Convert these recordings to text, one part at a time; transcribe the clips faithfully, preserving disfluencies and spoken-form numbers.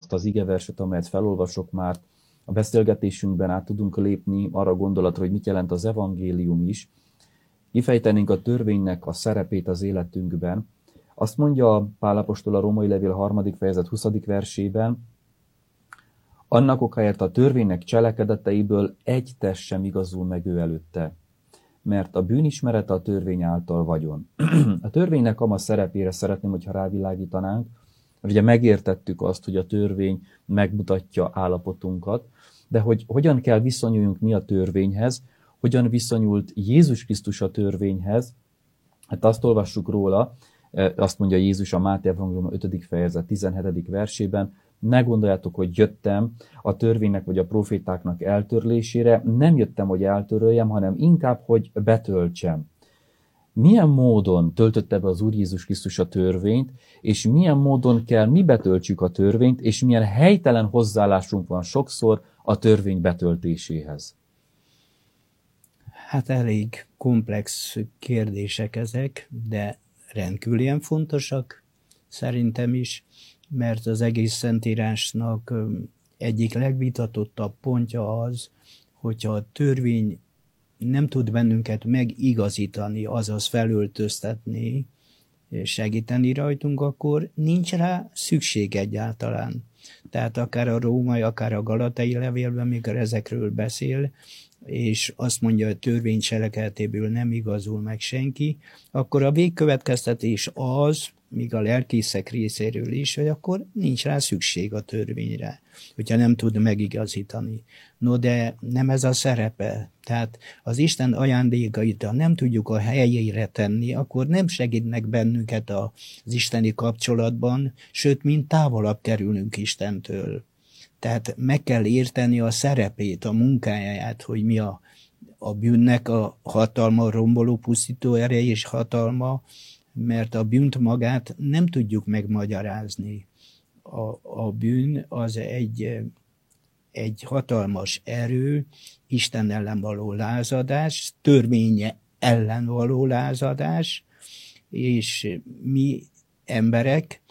azt az igeverset, amelyet felolvasok már a beszélgetésünkben, át tudunk lépni arra a gondolatra, hogy mit jelent az evangélium is. Kifejtenénk a törvénynek a szerepét az életünkben. Azt mondja Pál apostol a Római levél harmadik fejezet huszadik versében, annak okáért a törvénynek cselekedeteiből egy test sem igazul meg ő előtte, mert a bűnismerete a törvény által vagyon. A törvénynek ama szerepére szeretném, hogyha rávilágítanánk, ugye megértettük azt, hogy a törvény megmutatja állapotunkat, de hogy hogyan kell viszonyuljunk mi a törvényhez, hogyan viszonyult Jézus Krisztus a törvényhez, hát azt olvassuk róla, azt mondja Jézus a Máté evangélium ötödik fejezet tizenhetedik versében, ne gondoljátok, hogy jöttem a törvénynek vagy a profétáknak eltörlésére, nem jöttem, hogy eltöröljem, hanem inkább, hogy betöltsem. Milyen módon töltötte be az Úr Jézus Krisztus a törvényt, és milyen módon kell mi betöltsük a törvényt, és milyen helytelen hozzáállásunk van sokszor a törvény betöltéséhez? Hát elég komplex kérdések ezek, de rendkívül ilyen fontosak, szerintem is, mert az egész Szentírásnak egyik legvitatottabb pontja az, hogyha a törvény nem tud bennünket megigazítani, azaz felöltöztetni, és segíteni rajtunk, akkor nincs rá szükség egyáltalán. Tehát akár a római, akár a galatai levélben, mikor ezekről beszél, és azt mondja, hogy törvény cselekedetéből nem igazul meg senki, akkor a végkövetkeztetés az, míg a lelkészek részéről is, hogy akkor nincs rá szükség a törvényre, hogyha nem tud megigazítani. No, de nem ez a szerepe. Tehát az Isten ajándékait, ha nem tudjuk a helyére tenni, akkor nem segítnek bennünket az isteni kapcsolatban, sőt, mint távolabb kerülünk Istentől. Tehát meg kell érteni a szerepét, a munkáját, hogy mi a, a bűnnek a hatalma, a romboló, pusztító ereje és hatalma, mert a bűnt magát nem tudjuk megmagyarázni. A, a bűn az egy, egy hatalmas erő, Isten ellen való lázadás, törvénye ellen való lázadás, és mi emberek,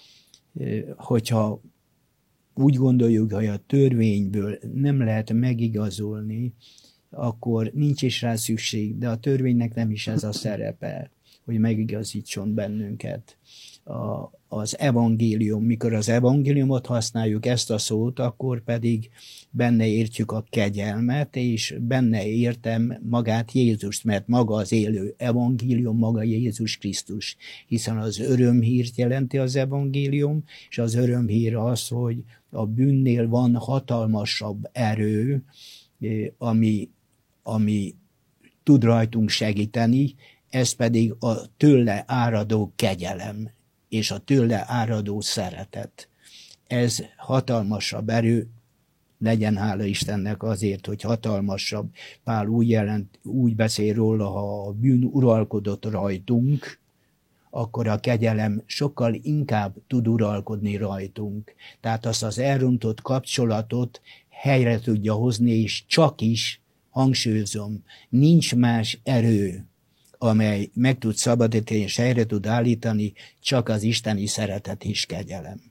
hogyha úgy gondoljuk, hogy a törvényből nem lehet megigazolni, akkor nincs is rá szükség, de a törvénynek nem is ez a szerepe, hogy megigazítson bennünket. A, az evangélium, mikor az evangéliumot használjuk, ezt a szót, akkor pedig benne értjük a kegyelmet, és benne értem magát Jézust, mert maga az élő evangélium, maga Jézus Krisztus, hiszen az örömhírt jelenti az evangélium, és az örömhír az, hogy a bűnnél van hatalmasabb erő, ami, ami tud rajtunk segíteni, ez pedig a tőle áradó kegyelem, és a tőle áradó szeretet. Ez hatalmasabb erő, legyen hála Istennek azért, hogy hatalmasabb. Pál úgy, jelent, úgy beszél róla, ha a bűn uralkodott rajtunk, akkor a kegyelem sokkal inkább tud uralkodni rajtunk. Tehát azt az elrontott kapcsolatot helyre tudja hozni, és csak is, hangsúlyozom, nincs más erő, amely meg tud szabadítani és helyre tud állítani, csak az isteni szeretet és kegyelem.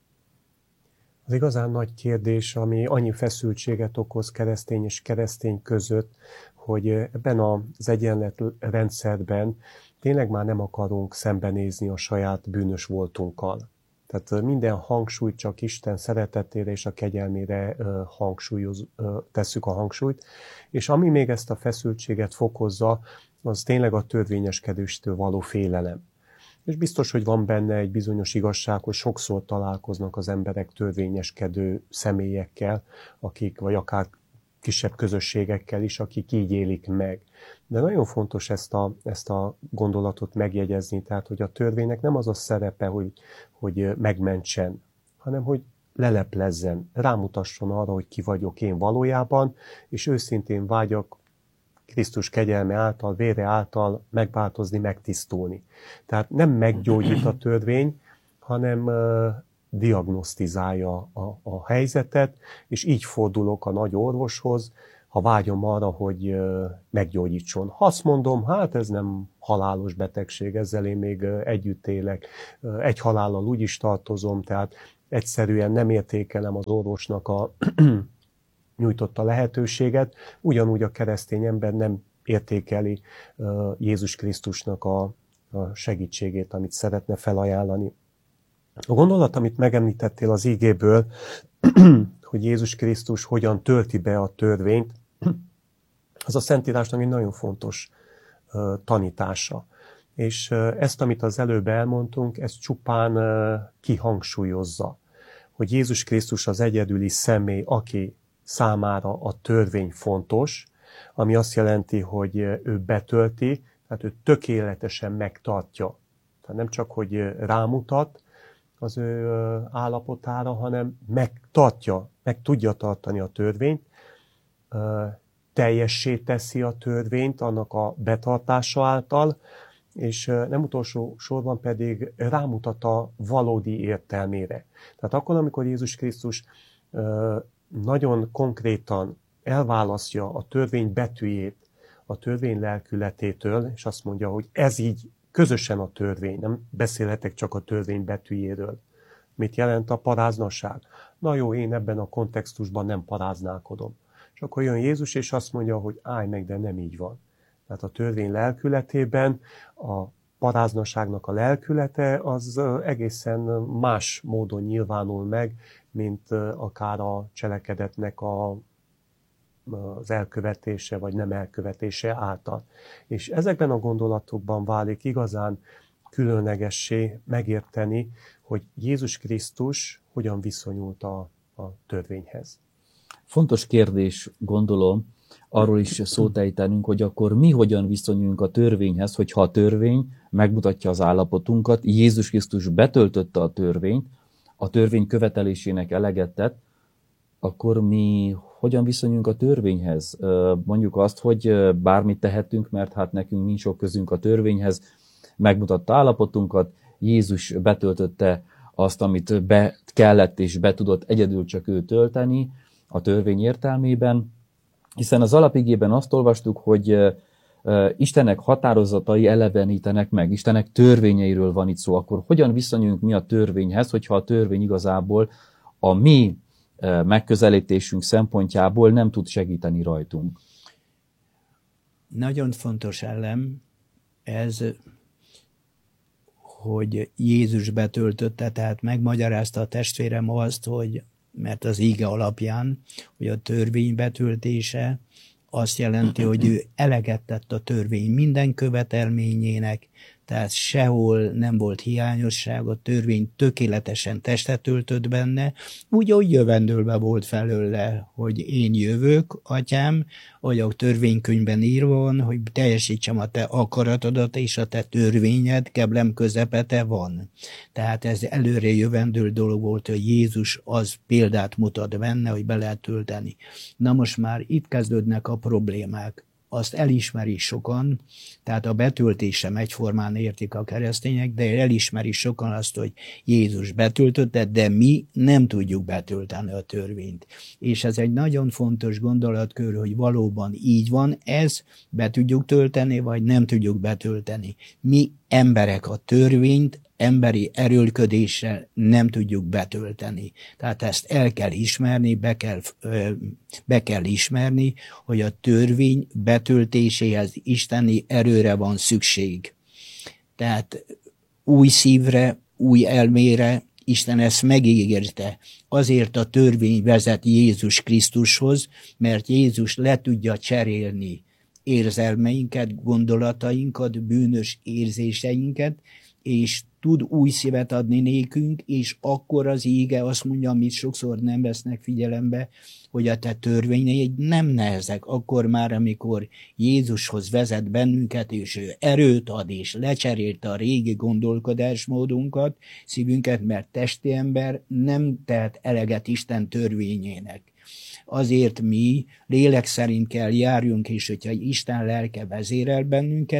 Az igazán nagy kérdés, ami annyi feszültséget okoz keresztény és keresztény között, hogy ebben az egyenletrendszerben tényleg már nem akarunk szembenézni a saját bűnös voltunkkal. Tehát minden hangsúlyt csak Isten szeretetére és a kegyelmére hangsúlyoz, tesszük a hangsúlyt, és ami még ezt a feszültséget fokozza, az tényleg a törvényeskedéstől való félelem. És biztos, hogy van benne egy bizonyos igazság, hogy sokszor találkoznak az emberek törvényeskedő személyekkel, akik, vagy akár kisebb közösségekkel is, akik így élik meg. De nagyon fontos ezt a, ezt a gondolatot megjegyezni, tehát, hogy a törvénynek nem az a szerepe, hogy, hogy megmentsen, hanem, hogy leleplezzen, rámutasson arra, hogy ki vagyok én valójában, és őszintén vágyak Krisztus kegyelme által, vére által megváltozni, megtisztulni. Tehát nem meggyógyít a törvény, hanem uh, diagnosztizálja a, a helyzetet, és így fordulok a nagy orvoshoz, ha vágyom arra, hogy uh, meggyógyítson. Ha azt mondom, hát ez nem halálos betegség, ezzel én még uh, együtt élek, uh, egy halállal úgy is tartozom, tehát egyszerűen nem értékelem az orvosnak a nyújtotta lehetőséget, ugyanúgy a keresztény ember nem értékeli Jézus Krisztusnak a, a segítségét, amit szeretne felajánlani. A gondolat, amit megemlítettél az igéből, hogy Jézus Krisztus hogyan tölti be a törvényt, az a Szentírásnak egy nagyon fontos tanítása. És ezt, amit az előbb elmondtunk, ez csupán kihangsúlyozza, hogy Jézus Krisztus az egyedüli személy, aki számára a törvény fontos, ami azt jelenti, hogy ő betölti, tehát ő tökéletesen megtartja. Tehát nem csak, hogy rámutat az ő állapotára, hanem megtartja, meg tudja tartani a törvényt, teljessé teszi a törvényt annak a betartása által, és nem utolsó sorban pedig rámutat a valódi értelmére. Tehát akkor, amikor Jézus Krisztus nagyon konkrétan elválasztja a törvény betűjét a törvény lelkületétől, és azt mondja, hogy ez így közösen a törvény, nem beszélhetek csak a törvény betűjéről. Mit jelent a paráznaság? Na jó, én ebben a kontextusban nem paráználkodom. És akkor jön Jézus, és azt mondja, hogy állj meg, de nem így van. Tehát a törvény lelkületében a paráznaságnak a lelkülete az egészen más módon nyilvánul meg, mint akár a cselekedetnek a, az elkövetése, vagy nem elkövetése által. És ezekben a gondolatokban válik igazán különlegessé megérteni, hogy Jézus Krisztus hogyan viszonyult a, a törvényhez. Fontos kérdés, gondolom, arról is szót ejtenünk, hogy akkor mi hogyan viszonyulunk a törvényhez, hogyha a törvény megmutatja az állapotunkat, Jézus Krisztus betöltötte a törvényt, a törvény követelésének eleget tett, akkor mi hogyan viszonyulunk a törvényhez? Mondjuk azt, hogy bármit tehetünk, mert hát nekünk nincs sok közünk a törvényhez, megmutatta állapotunkat, Jézus betöltötte azt, amit be kellett és be tudott egyedül csak ő tölteni a törvény értelmében, hiszen az alapigében azt olvastuk, hogy Istennek határozatai elevenítenek meg, Istennek törvényeiről van itt szó, akkor hogyan viszonyulunk mi a törvényhez, hogyha a törvény igazából a mi megközelítésünk szempontjából nem tud segíteni rajtunk? Nagyon fontos elem ez, hogy Jézus betöltötte, tehát megmagyarázta a testvérem azt, hogy mert az íge alapján, hogy a törvény betöltése azt jelenti, hogy ő eleget tett a törvény minden követelményének, tehát sehol nem volt hiányosság, a törvény tökéletesen testet öltött benne, úgy, ahogy jövendőlbe volt felőle, hogy én jövök, atyám, hogy a törvénykönyvben írva van, hogy teljesítsem a te akaratodat, és a te törvényed keblem közepete van. Tehát ez előre jövendő dolog volt, hogy Jézus az példát mutat benne, hogy be lehet tölteni. Na most már itt kezdődnek a problémák. Azt elismeri sokan, tehát a betöltés sem egyformán értik a keresztények, de elismeri sokan azt, hogy Jézus betöltötte, de mi nem tudjuk betölteni a törvényt. És ez egy nagyon fontos gondolatkör, hogy valóban így van, ez be tudjuk tölteni, vagy nem tudjuk betölteni. Mi emberek a törvényt emberi erőlködéssel nem tudjuk betölteni. Tehát ezt el kell ismerni, be kell, be kell ismerni, hogy a törvény betöltéséhez isteni erőre van szükség. Tehát új szívre, új elmére Isten ezt megígérte. Azért a törvény vezet Jézus Krisztushoz, mert Jézus le tudja cserélni érzelmeinket, gondolatainkat, bűnös érzéseinket, és tud új szívet adni nékünk, és akkor az íge azt mondja, amit sokszor nem vesznek figyelembe, hogy a te törvényeid nem nehezek. Akkor már, amikor Jézushoz vezet bennünket, és ő erőt ad, és lecserélte a régi gondolkodásmódunkat, szívünket, mert testi ember nem tehet eleget Isten törvényének. Azért mi lélek szerint kell járjunk, és hogyha Isten lelke vezérel bennünket,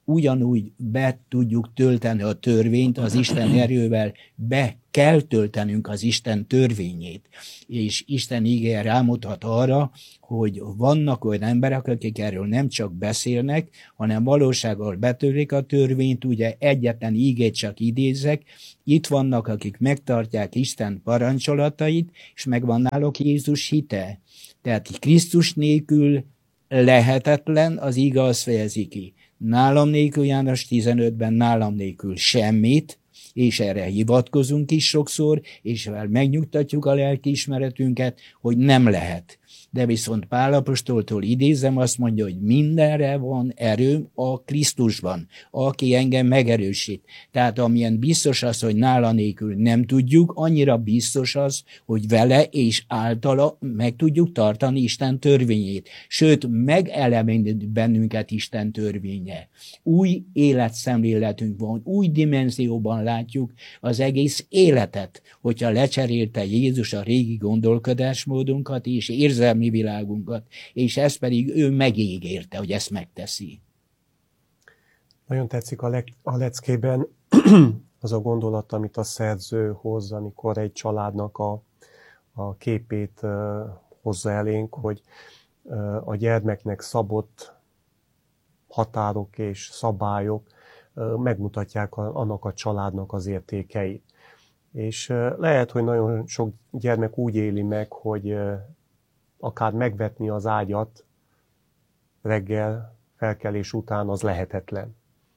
ugyanúgy be tudjuk tölteni a törvényt az Isten erővel, be kell töltenünk az Isten törvényét. És Isten igéje rámutat arra, hogy vannak olyan emberek, akik erről nem csak beszélnek, hanem valósággal betörik a törvényt, ugye egyetlen igét csak idézek, itt vannak, akik megtartják Isten parancsolatait, és megvan náluk Jézus hite. Tehát Krisztus nélkül lehetetlen, az ige azt fejezi ki. Nálam nélkül, János tizenötben, nálam nélkül semmit, és erre hivatkozunk is sokszor, és megnyugtatjuk a lelkiismeretünket, hogy nem lehet. De viszont Pál apostoltól idézem, azt mondja, hogy mindenre van erőm a Krisztusban, aki engem megerősít. Tehát amilyen biztos az, hogy nála nélkül nem tudjuk, annyira biztos az, hogy vele és általa meg tudjuk tartani Isten törvényét. Sőt, megelemít bennünket Isten törvénye. Új életszemléletünk van, új dimenzióban látjuk az egész életet, hogyha lecserélte Jézus a régi gondolkodásmódunkat és érzelmi mi világunkat, és ezt pedig ő megígérte, hogy ezt megteszi. Nagyon tetszik a, le- a leckében az a gondolat, amit a szerző hoz, amikor egy családnak a, a képét uh, hozza elénk, hogy uh, a gyermeknek szabott határok és szabályok uh, megmutatják a, annak a családnak az értékeit. És uh, lehet, hogy nagyon sok gyermek úgy éli meg, hogy uh, akár megvetni az ágyat reggel, felkelés után az lehetetlen.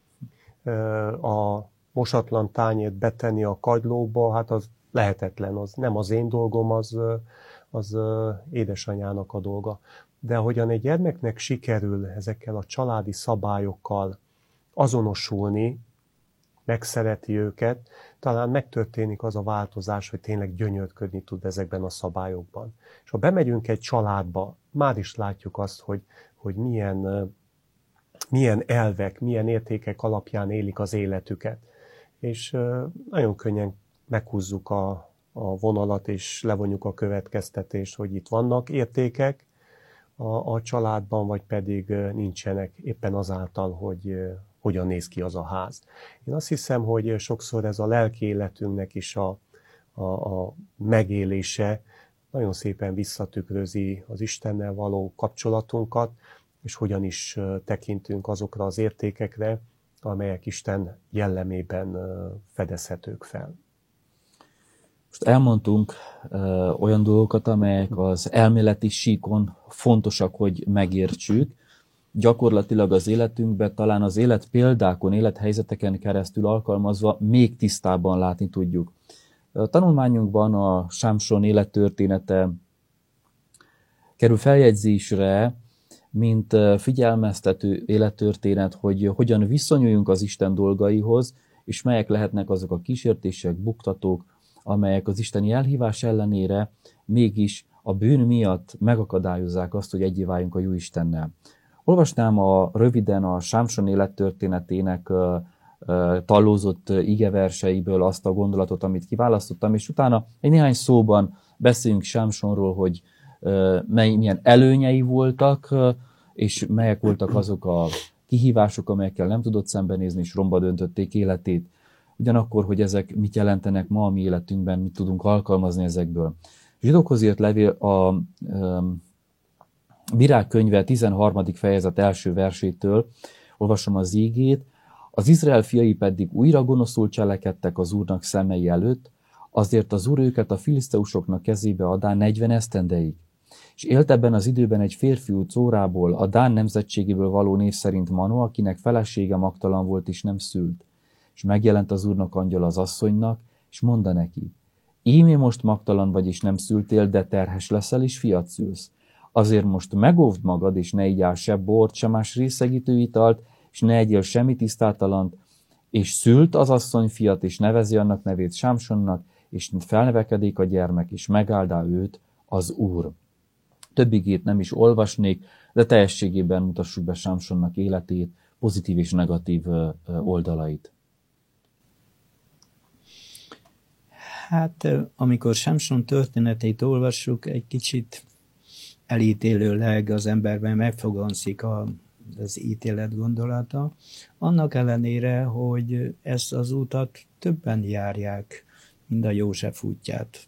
A mosatlan tányért betenni a kagylóba, hát az lehetetlen, az nem az én dolgom, az, az édesanyának a dolga. De ahogyan egy gyermeknek sikerül ezekkel a családi szabályokkal azonosulni, megszereti őket, talán megtörténik az a változás, hogy tényleg gyönyörködni tud ezekben a szabályokban. És ha bemegyünk egy családba, már is látjuk azt, hogy, hogy milyen, milyen elvek, milyen értékek alapján élik az életüket. És nagyon könnyen meghúzzuk a, a vonalat, és levonjuk a következtetést, hogy itt vannak értékek a, a családban, vagy pedig nincsenek éppen azáltal, hogy hogyan néz ki az a ház. Én azt hiszem, hogy sokszor ez a lelki életünknek is a, a, a megélése nagyon szépen visszatükrözi az Istennel való kapcsolatunkat, és hogyan is tekintünk azokra az értékekre, amelyek Isten jellemében fedezhetők fel. Most elmondtunk ö, olyan dolgokat, amelyek az elméleti síkon fontosak, hogy megértsük. Gyakorlatilag az életünkben, talán az élet példákon, élethelyzeteken keresztül alkalmazva még tisztábban látni tudjuk. A tanulmányunkban a Sámson élettörténete kerül feljegyzésre, mint figyelmeztető élettörténet, hogy hogyan viszonyuljunk az Isten dolgaihoz, és melyek lehetnek azok a kísértések, buktatók, amelyek az isteni elhívás ellenére mégis a bűn miatt megakadályozzák azt, hogy egyé váljunk a jó Istennel. Olvasnám a, röviden a Sámson élettörténetének uh, uh, tallózott igeverseiből azt a gondolatot, amit kiválasztottam, és utána egy néhány szóban beszéljünk Sámsonról, hogy uh, mely, milyen előnyei voltak, uh, és melyek voltak azok a kihívások, amelyekkel nem tudott szembenézni, és romba döntötték életét. Ugyanakkor, hogy ezek mit jelentenek ma a mi életünkben, mit tudunk alkalmazni ezekből. A Zsidókhoz írt levél a um, Bírák könyve tizenharmadik fejezet első versétől olvasom az ígét. Az Izrael fiai pedig újra gonoszul cselekedtek az Úrnak szemei előtt, azért az Úr őket a filiszteusoknak kezébe adá negyven esztendeig. És élt ebben az időben egy férfiú Córából, a Dán nemzetségéből való név szerint Mano, akinek felesége magtalan volt és nem szült. És megjelent az Úrnak angyal az asszonynak, és mondta neki, ímé most magtalan vagy és nem szültél, de terhes leszel és fiat szülsz. Azért most megóvd magad, és ne igyál se bort, se más részegítő italt, és ne egyél semmi tisztátalant, és szült az asszony fiat, és nevezi annak nevét Sámsonnak, és felnevekedik a gyermek, és megáldá őt az Úr. Több igét nem is olvasnék, de teljességében mutassuk be Sámsonnak életét, pozitív és negatív oldalait. Hát, amikor Sámson történetét olvassuk, egy kicsit elítélőleg az emberben megfogalmazik a az ítélet gondolata. Annak ellenére, hogy ezt az utat többen járják, mint a József útját.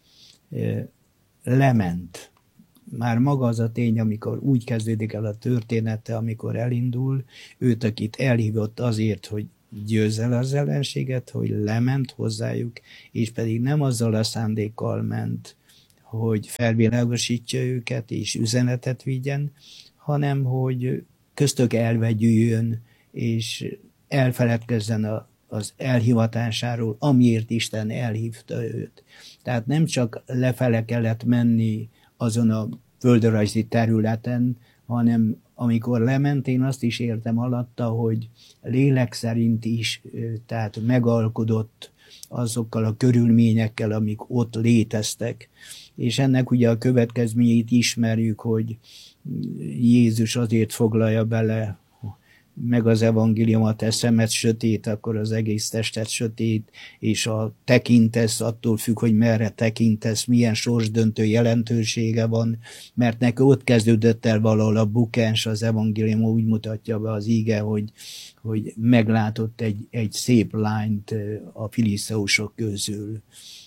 Lement. Már maga az a tény, amikor úgy kezdődik el a története, amikor elindul, őt, akit elhívott azért, hogy győzze el az ellenséget, hogy lement hozzájuk, és pedig nem azzal a szándékkal ment, hogy felvilágosítsa őket és üzenetet vigyen, hanem hogy köztök elvegyüljön, és elfeledkezzen a, az elhivatásáról, amiért Isten elhívta őt. Tehát nem csak lefele kellett menni azon a földrajzi területen, hanem amikor lement, én azt is értem alatta, hogy lélek szerint is, tehát megalkodott azokkal a körülményekkel, amik ott léteztek. És ennek ugye a következményét ismerjük, hogy Jézus azért foglalja bele meg az evangéliumot, a szemed sötét, akkor az egész tested sötét, és a tekintesz attól függ, hogy merre tekintesz, milyen sorsdöntő jelentősége van, mert neki ott kezdődött el valahol a bukás, az evangélium úgy mutatja be az íge, hogy, hogy meglátott egy, egy szép lányt a filiszteusok közül,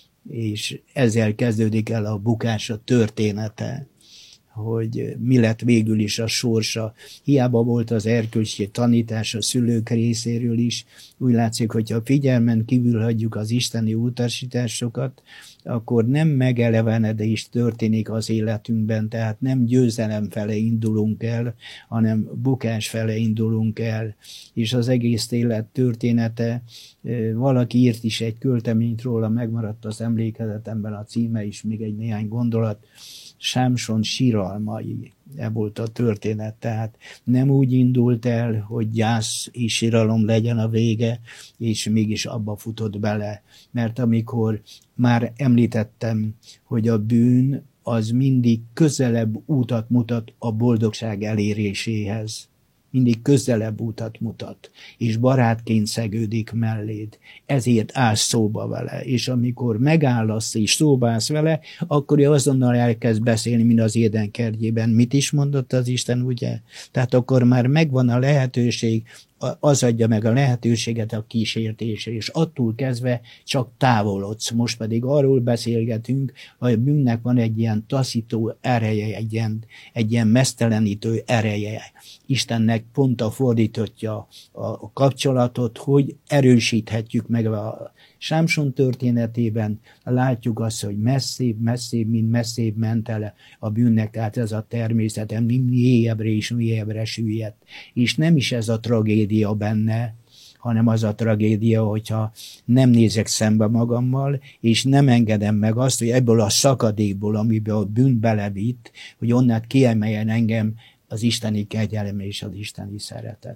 és ezzel kezdődik el a bukás a története, hogy mi lett végül is a sorsa. Hiába volt az erkölcsi tanítás a szülők részéről is. Úgy látszik, hogyha figyelmen kívül hagyjuk az isteni utasításokat, akkor nem megelevenedés történik az életünkben, tehát nem győzelem fele indulunk el, hanem bukás fele indulunk el. És az egész élet története, valaki írt is egy költeményt róla, megmaradt az emlékezetemben a címe is, még egy néhány gondolat, Sámson síralmai, e volt a történet, tehát nem úgy indult el, hogy gyász és síralom legyen a vége, és mégis abba futott bele, mert amikor már említettem, hogy a bűn az mindig közelebb útat mutat a boldogság eléréséhez. Mindig közelebb utat mutat, és barátként szegődik melléd. Ezért állsz szóba vele, és amikor megállasz és szóba állsz vele, akkor ő azonnal elkezd beszélni, mint az Éden kertjében. Mit is mondott az Isten, ugye? Tehát akkor már megvan a lehetőség, az adja meg a lehetőséget a kísértésre, és attól kezdve csak távolodsz. Most pedig arról beszélgetünk, hogy a bűnnek van egy ilyen taszító ereje, egy ilyen, egy ilyen meztelenítő ereje. Istennek pont a fordítottja a kapcsolatot, hogy erősíthetjük meg a Sámson történetében. Látjuk azt, hogy messzébb, messzébb, mint messzébb ment el a bűnnek, tehát ez a természete mélyebbre és mélyebbre süllyedt. És nem is ez a tragédia benne, hanem az a tragédia, hogyha nem nézek szembe magammal, és nem engedem meg azt, hogy ebből a szakadékból, amiben a bűn belevitt, hogy onnát kiemeljen engem az isteni kegyelem és az isteni szeretet.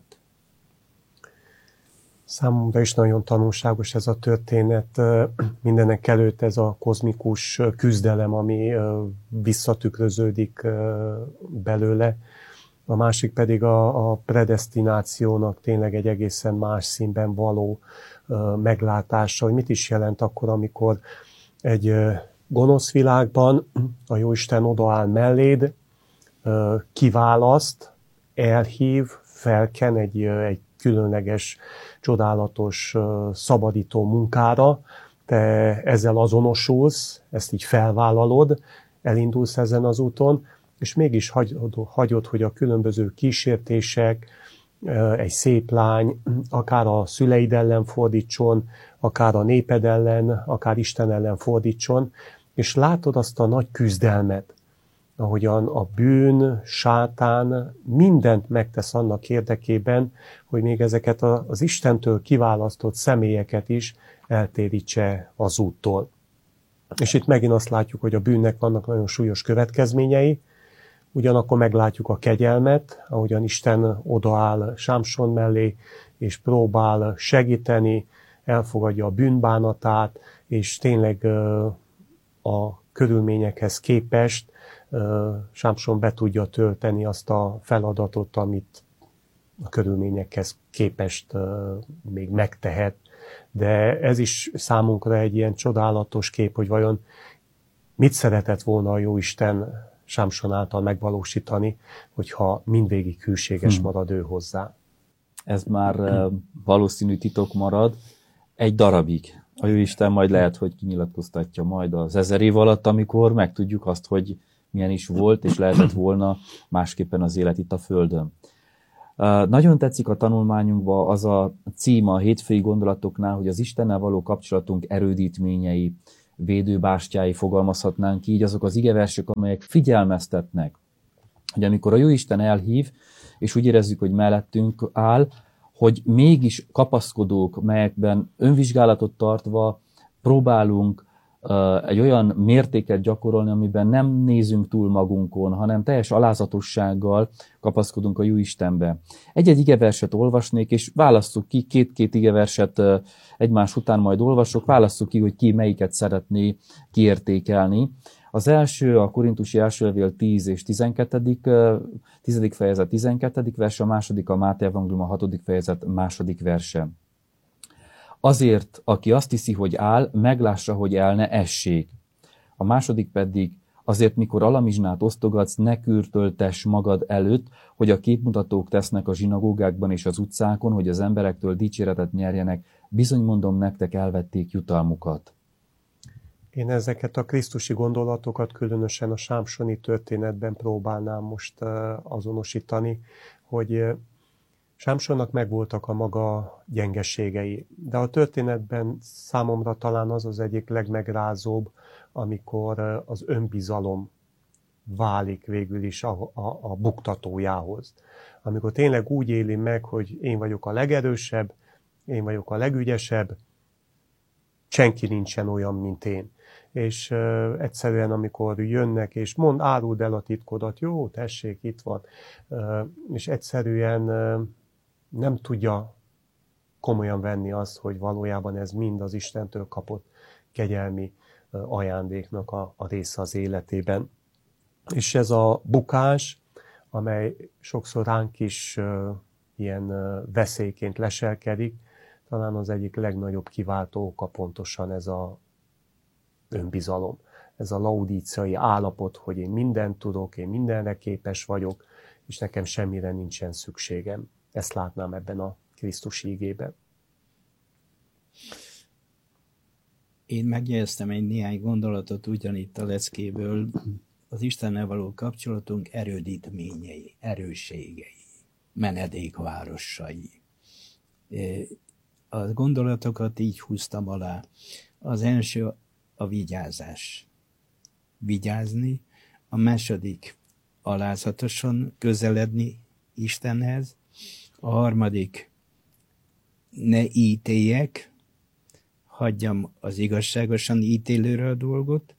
Számomra is nagyon tanulságos ez a történet, mindenek előtt ez a kozmikus küzdelem, ami visszatükröződik belőle. A másik pedig a, a predesztinációnak tényleg egy egészen más színben való meglátása, hogy mit is jelent akkor, amikor egy gonosz világban a Jóisten odaáll melléd, kiválaszt, elhív, felken egy, egy különleges, csodálatos, szabadító munkára, te ezzel azonosulsz, ezt így felvállalod, elindulsz ezen az úton, és mégis hagyod, hagyod, hogy a különböző kísértések, egy szép lány, akár a szüleid ellen fordítson, akár a néped ellen, akár Isten ellen fordítson, és látod azt a nagy küzdelmet, ahogyan a bűn, sátán mindent megtesz annak érdekében, hogy még ezeket az Istentől kiválasztott személyeket is eltérítse az úttól. És itt megint azt látjuk, hogy a bűnnek vannak nagyon súlyos következményei, ugyanakkor meglátjuk a kegyelmet, ahogyan Isten odaáll Sámson mellé, és próbál segíteni, elfogadja a bűnbánatát, és tényleg a körülményekhez képest Sámson be tudja tölteni azt a feladatot, amit a körülményekhez képest még megtehet. De ez is számunkra egy ilyen csodálatos kép, hogy vajon mit szeretett volna a Jóisten Sámson által megvalósítani, hogyha mindvégig hűséges Hmm. marad ő hozzá. Ez már uh, valószínű titok marad egy darabig. A Jóisten majd lehet, hogy kinyilatkoztatja majd az ezer év alatt, amikor megtudjuk azt, hogy milyen is volt, és lehetett volna másképpen az élet itt a Földön. Uh, nagyon tetszik a tanulmányunkban az a cím a hétfői gondolatoknál, hogy az Istennel való kapcsolatunk erődítményei, védőbástyái, fogalmazhatnánk így, azok az igeversek, amelyek figyelmeztetnek, hogy amikor a Jóisten elhív, és úgy érezzük, hogy mellettünk áll, hogy mégis kapaszkodók, melyekben önvizsgálatot tartva próbálunk uh, egy olyan mértéket gyakorolni, amiben nem nézünk túl magunkon, hanem teljes alázatossággal kapaszkodunk a Jóistenbe. Egy-egy igeverset olvasnék, és válasszuk ki, két-két igeverset uh, egymás után majd olvasok, válasszuk ki, hogy ki melyiket szeretné kiértékelni. Az első, a Korintusi első levél tíz és tizenkettedik tizedik fejezet tizenkettedik verse, a második a Máté evangélium a hatodik fejezet második verse. Azért, aki azt hiszi, hogy áll, meglássa, hogy el ne essék. A második pedig, azért, mikor alamizsnát osztogatsz, ne kürtöltess magad előtt, hogy a képmutatók tesznek a zsinagógákban és az utcákon, hogy az emberektől dicséretet nyerjenek. Bizony mondom nektek, elvették jutalmukat. Én ezeket a krisztusi gondolatokat különösen a sámsoni történetben próbálnám most azonosítani, hogy Sámsonnak megvoltak a maga gyengeségei, de a történetben számomra talán az az egyik legmegrázóbb, amikor az önbizalom válik végül is a, a, a buktatójához. Amikor tényleg úgy éli meg, hogy én vagyok a legerősebb, én vagyok a legügyesebb, senki nincsen olyan, mint én. És uh, egyszerűen, amikor jönnek, és mond, áruld el a titkodat, jó, tessék, itt van, uh, és egyszerűen uh, nem tudja komolyan venni azt, hogy valójában ez mind az Istentől kapott kegyelmi uh, ajándéknak a, a része az életében. És ez a bukás, amely sokszor ránk is uh, ilyen uh, veszélyként leselkedik, talán az egyik legnagyobb kiváltó oka pontosan ez a önbizalom. Ez a laudíciai állapot, hogy én mindent tudok, én mindenre képes vagyok, és nekem semmire nincsen szükségem. Ezt látnám ebben a Krisztusi igében. Én megjegyeztem egy néhány gondolatot ugyanitt a leckéből, az Istennel való kapcsolatunk erődítményei, erősségei, menedékvárosai. A gondolatokat így húztam alá. Az első a vigyázás. Vigyázni. A második alázatosan közeledni Istenhez. A harmadik ne ítéljek, hagyjam az igazságosan ítélőre a dolgot,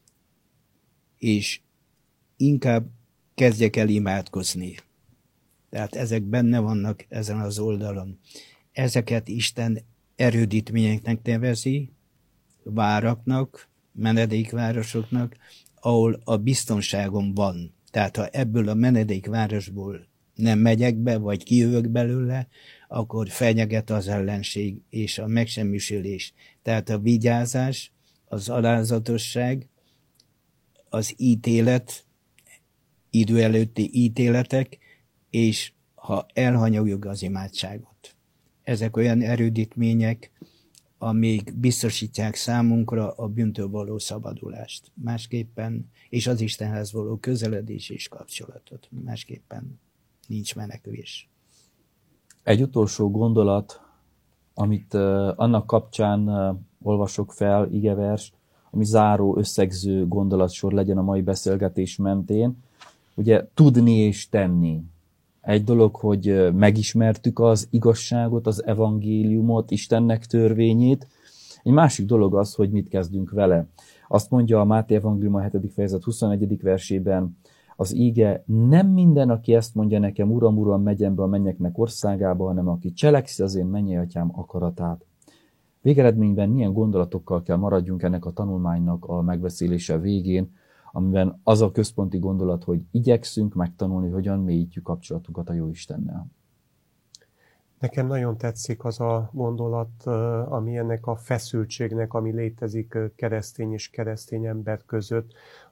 és inkább kezdjek el imádkozni. Tehát ezek benne vannak ezen az oldalon. Ezeket Isten erődítményeknek nevezi, váraknak, menedékvárosoknak, ahol a biztonságom van. Tehát ha ebből a menedékvárosból nem megyek be, vagy kijövök belőle, akkor fenyeget az ellenség és a megsemmisülés. Tehát a vigyázás, az alázatosság, az ítélet, idő előtti ítéletek, és ha elhanyagjuk az imádságot. Ezek olyan erődítmények, amik biztosítják számunkra a bűntől való szabadulást. Másképpen, és az Istenhez való közeledés és kapcsolatot. Másképpen nincs menekülés. Egy utolsó gondolat, amit uh, annak kapcsán uh, olvasok fel, igevers, ami záró, összegző gondolatsor legyen a mai beszélgetés mentén. Ugye tudni és tenni. Egy dolog, hogy megismertük az igazságot, az evangéliumot, Istennek törvényét. Egy másik dolog az, hogy mit kezdünk vele. Azt mondja a Máté evangélium a hetedik fejezet huszonegyedik versében, az íge, nem minden, aki ezt mondja nekem, Uram, Uram, megyem be a mennyeknek országába, hanem aki cselekszi az én mennyei atyám akaratát. Végeredményben milyen gondolatokkal kell maradjunk ennek a tanulmánynak a megbeszélése végén, amiben az a központi gondolat, hogy igyekszünk megtanulni, hogyan mélyítjük kapcsolatunkat a Jóistennel. Nekem nagyon tetszik az a gondolat, ami ennek a feszültségnek, ami létezik keresztény és keresztény ember között,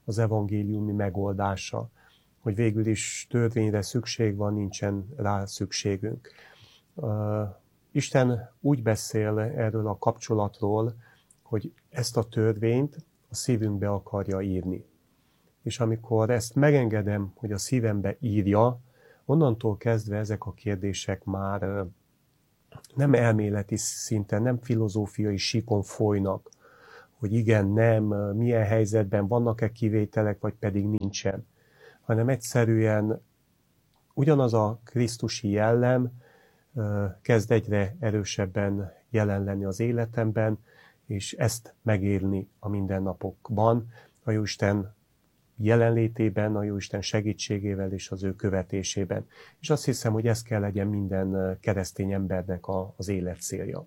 az evangéliumi megoldása, hogy végül is törvényre szükség van, nincsen rá szükségünk. Isten úgy beszél erről a kapcsolatról, hogy ezt a törvényt a szívünkbe akarja írni. És amikor ezt megengedem, hogy a szívembe írja, onnantól kezdve ezek a kérdések már nem elméleti szinten, nem filozófiai síkon folynak, hogy igen, nem, milyen helyzetben vannak-e kivételek, vagy pedig nincsen, hanem egyszerűen ugyanaz a krisztusi jellem kezd egyre erősebben jelen lenni az életemben, és ezt megélni a mindennapokban, a Jóisten jelenlétében, a Jóisten segítségével és az ő követésében. És azt hiszem, hogy ez kell legyen minden keresztény embernek a, az élet célja.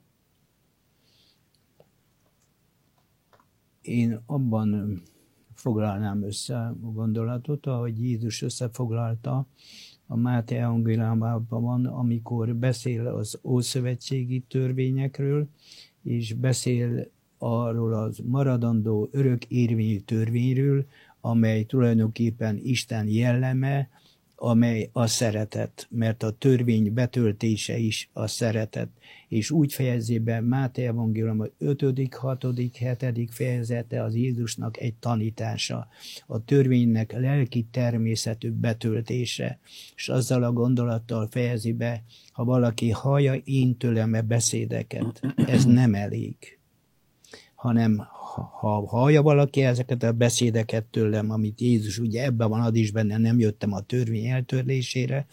Én abban foglalnám össze a gondolatot, ahogy Jézus összefoglalta a Máté evangéliumában, amikor beszél az ószövetségi törvényekről, és beszél arról az maradandó örök érvényű törvényről, amely tulajdonképpen Isten jelleme, amely a szeretet, mert a törvény betöltése is a szeretet. És úgy fejezi be Máté evangélium ötödik, hatodik, hetedik fejezete az Jézusnak egy tanítása. A törvénynek lelki természetű betöltése. És azzal a gondolattal fejezi be, ha valaki hallja én tőlem a beszédeket, ez nem elég. Hanem ha hallja valaki ezeket a beszédeket tőlem, amit Jézus, ugye ebben van az is benne, nem jöttem a törvény eltörlésére,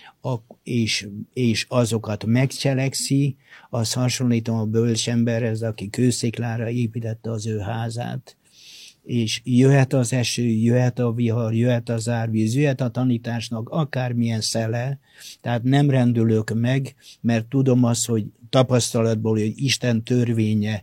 és, és azokat megcselekszi, az hasonlítom a bölcs emberhez, aki kősziklára építette az ő házát. És jöhet az eső, jöhet a vihar, jöhet az árvíz, jöhet a tanításnak akármilyen szele, tehát nem rendülök meg, mert tudom azt, hogy tapasztalatból, hogy Isten törvénye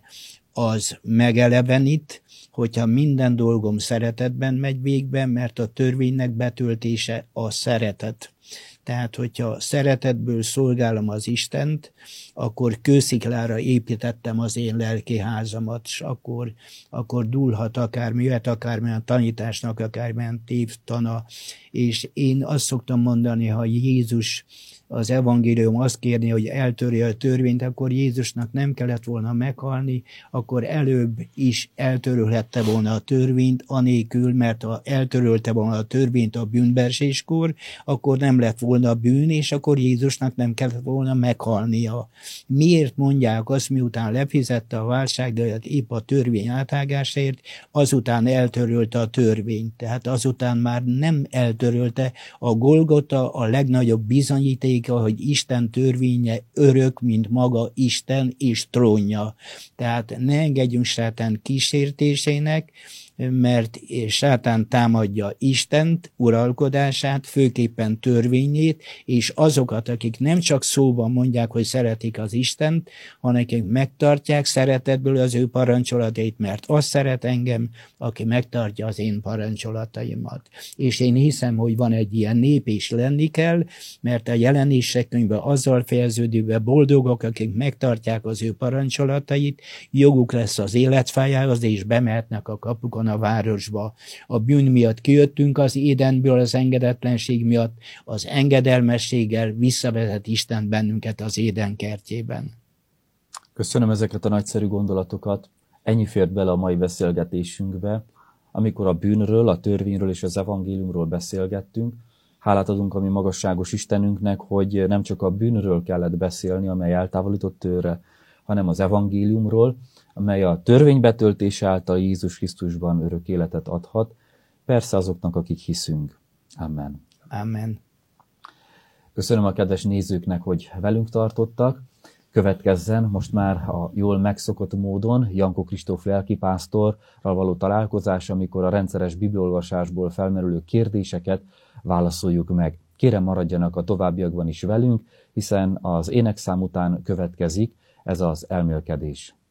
az megelevenít, hogyha minden dolgom szeretetben megy végbe, mert a törvénynek betöltése a szeretet. Tehát, hogyha szeretetből szolgálom az Istent, akkor kősziklára építettem az én lelki házamat, és akkor, akkor dúlhat akármi, jöhet akármilyen tanításnak, akármilyen tévtana. És én azt szoktam mondani, ha Jézus az evangélium azt kérni, hogy eltörje a törvényt, akkor Jézusnak nem kellett volna meghalni, akkor előbb is eltörölhette volna a törvényt, anélkül, mert ha eltörölte volna a törvényt a bűnbeeséskor, akkor nem lett volna bűn, és akkor Jézusnak nem kellett volna meghalnia. Miért mondják azt, miután lefizette a válságdíjat épp a törvény áthágásért, azután eltörölte a törvényt. Tehát azután már nem eltörölte. A Golgota a legnagyobb bizonyíték, hogy Isten törvénye örök, mint maga Isten és trónja. Tehát ne engedjünk sátán kísértésének, mert sátán támadja Istent, uralkodását, főképpen törvényét, és azokat, akik nem csak szóban mondják, hogy szeretik az Istent, hanem akik megtartják szeretetből az ő parancsolatait, mert azt szeret engem, aki megtartja az én parancsolataimat. És én hiszem, hogy van egy ilyen nép, és lenni kell, mert a Jelenések könyve azzal fejeződik be, boldogok, akik megtartják az ő parancsolatait, joguk lesz az életfájához, és bemehetnek a kapukon a városba. A bűn miatt kijöttünk az Édenből, az engedetlenség miatt, az engedelmességgel visszavezet Isten bennünket az Éden kertjében. Köszönöm ezeket a nagyszerű gondolatokat. Ennyi fért bele a mai beszélgetésünkbe, amikor a bűnről, a törvényről és az evangéliumról beszélgettünk. Hálát adunk a mi magasságos Istenünknek, hogy nem csak a bűnről kellett beszélni, amely eltávolított tőle, hanem az evangéliumról, amely a törvény betöltése által Jézus Krisztusban örök életet adhat, persze azoknak, akik hiszünk. Amen. Amen. Köszönöm a kedves nézőknek, hogy velünk tartottak. Következzen most már a jól megszokott módon Jankó Kristóf lelkipásztorral való találkozás, amikor a rendszeres bibliaolvasásból felmerülő kérdéseket válaszoljuk meg. Kérem, maradjanak a továbbiakban is velünk, hiszen az énekszám után következik ez az elmélkedés.